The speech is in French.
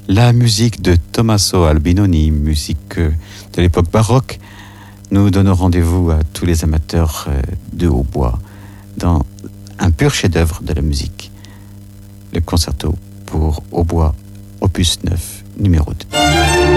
La musique de Tommaso Albinoni, musique de l'époque baroque, nous donnons rendez-vous à tous les amateurs de hautbois dans un pur chef-d'œuvre de la musique, le concerto pour hautbois opus 9, numéro 2.